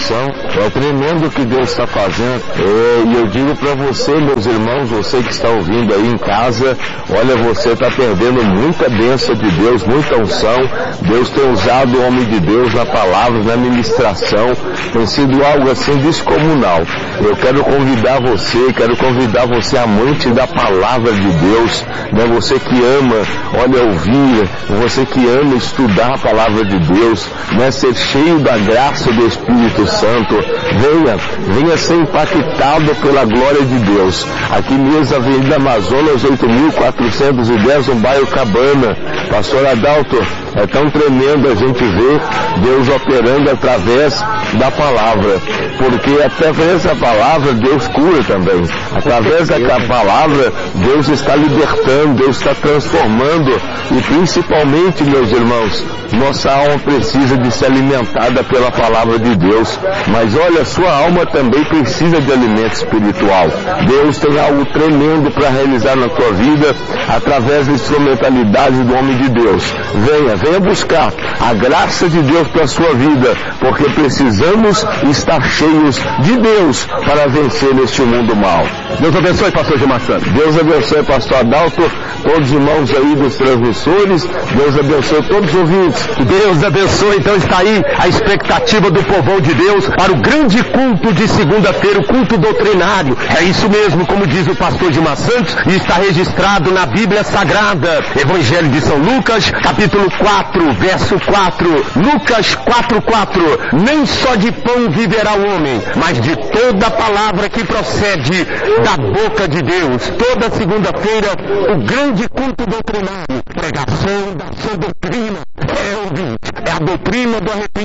unção. É tremendo o que Deus está fazendo. E eu digo para você, meus irmãos, você que está ouvindo aí em casa, olha, você está perdendo muita bênção de Deus, muita unção. Deus tem usado o homem de Deus na palavra, na ministração. Tem sido algo assim descomunal. Eu quero convidar você, amante da palavra de Deus, né? Você que ama, olha, ouvir, você que ama estudar a palavra de Deus, né? Ser cheio da graça do Espírito Santo, venha ser impactado pela glória de Deus. Aqui mesmo, Avenida Amazonas 8.410, no bairro Cabana. Pastor Adalto, é tão tremendo a gente ver Deus operando através da palavra, porque através da palavra Deus cura também. Através da palavra Deus está libertando, Deus está transformando, e principalmente, meus irmãos, nossa alma precisa de ser alimentada pela palavra de Deus. Mas olha, sua alma também precisa de alimento espiritual. Deus tem algo tremendo para realizar na tua vida através da instrumentalidade do homem de Deus. Venha buscar a graça de Deus para a sua vida, porque precisamos estar cheios de Deus para vencer neste mundo mal. Deus abençoe, pastor Gilmar Santos. Deus abençoe, pastor Adalto, todos os irmãos aí dos transmissores. Deus abençoe todos os ouvintes. Deus abençoe. Então está aí a expectativa do povão de Deus para o grande culto de segunda-feira, o culto doutrinário. É isso mesmo, como diz o pastor Gilmar Santos, e está registrado na Bíblia Sagrada. Evangelho de São Lucas, capítulo 4, verso 4. Lucas 4:4. Nem só de pão viverá o homem, mas de toda palavra que procede da boca de Deus. Toda segunda-feira, o grande culto doutrinário, pregação da sua doutrina. É a doutrina do arrependimento.